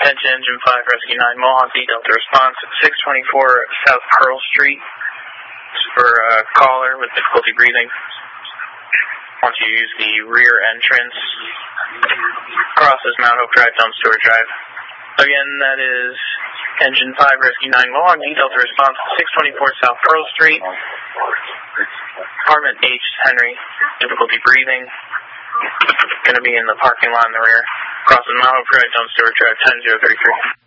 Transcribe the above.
Attention, Engine 5, Rescue 9, Mohawk D Delta response at 624 South Pearl Street. It's for a caller with difficulty breathing. Once you use the rear entrance, crosses Mount Hope Drive, Dumpster Drive. Again, that is Engine 5, Rescue 9, Mohawk D Delta response at 624 South Pearl Street. Apartment H, Henry, difficulty breathing. Going to be in the parking lot in the rear. Crossing Mount Hope Drive, Dumpster Drive, 10033.